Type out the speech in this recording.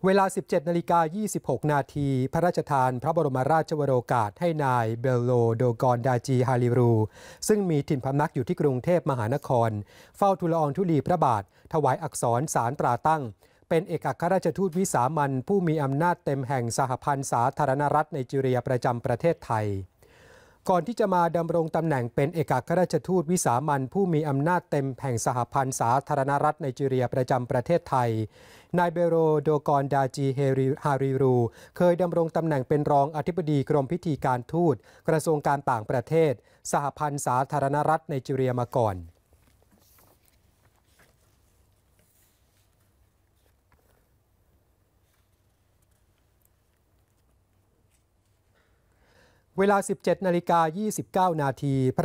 เวลา 17:26 นาทีพระราชทานพระบรมราชวโรกาสให้นายเบลโลโดกอนดาจีฮาริรูซึ่งมีถิ่นพำนักอยู่ที่กรุงเทพมหานครเฝ้าทูลละอองธุลีพระบาทถวายอักษรสารตราตั้งเป็นเอกอัครราชทูตวิสามัญผู้มีอำนาจเต็มแห่งสหพันธ์สาธารณรัฐไนจีเรียประจำประเทศไทยก่อนที่จะมาดำรงตำแหน่งเป็นเอกอัครราชทูตวิสามัญผู้มีอำนาจเต็มแห่งสหพันธ์สาธารณรัฐไนจีเรียประจำประเทศไทยนายเบโรโดกอนดาจีฮาริรูเคยดำรงตำแหน่งเป็นรองอธิบดีกรมพิธีการทูตกระทรวงการต่างประเทศสหพันธ์สาธารณรัฐไนจีเรียมาก่อนเวลา 17:29 นาที